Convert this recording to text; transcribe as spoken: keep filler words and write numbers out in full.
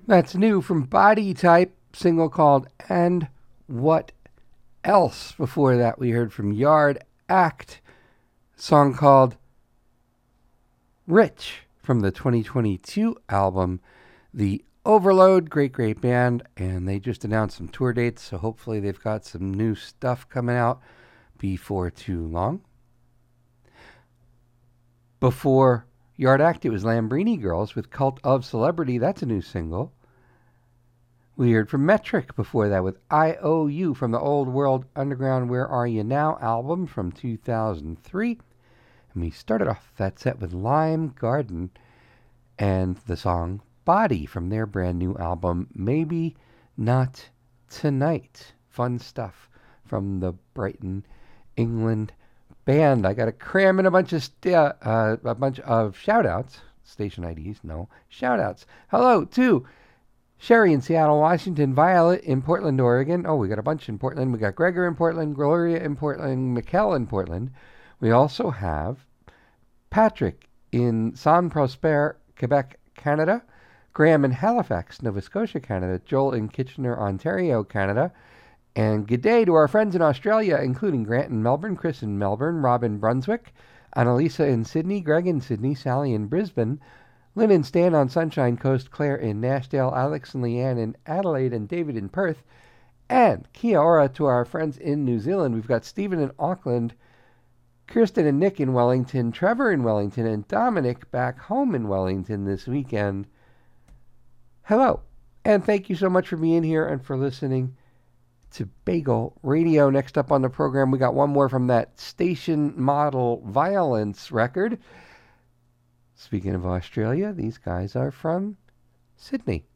That's new from Body Type, single called And What Else. Before that, we heard from Yard Act, song called Rich from the twenty twenty-two album The Overload. Great, great band, and they just announced some tour dates, so hopefully they've got some new stuff coming out before too long. Before Yard Act, it was Lambrini Girls with Cult of Celebrity. That's a new single. We heard from Metric before that with I O U from the Old World Underground Where Are You Now album from two thousand three. And we started off that set with Lime Garden and the song Body from their brand new album Maybe Not Tonight. Fun stuff from the Brighton, England band. I got to cram in a bunch of st- uh, a bunch of shout outs. Station I Ds, no. Shout outs. Hello to Sherry in Seattle, Washington, Violet in Portland, Oregon. Oh, we got a bunch in Portland. We got Gregor in Portland, Gloria in Portland, Mikkel in Portland. We also have Patrick in Saint Prosper, Quebec, Canada. Graham in Halifax, Nova Scotia, Canada. Joel in Kitchener, Ontario, Canada. And good day to our friends in Australia, including Grant in Melbourne, Chris in Melbourne, Rob in Brunswick, Annalisa in Sydney, Greg in Sydney, Sally in Brisbane, Lynn and Stan on Sunshine Coast, Claire in Nashdale, Alex and Leanne in Adelaide, and David in Perth. And kia ora to our friends in New Zealand. We've got Stephen in Auckland, Kirsten and Nick in Wellington, Trevor in Wellington, and Dominic back home in Wellington this weekend. Hello, and thank you so much for being here and for listening to Bagel Radio. Next up on the program, we got one more from that Station Model Violence record. Speaking of Australia, these guys are from Sydney.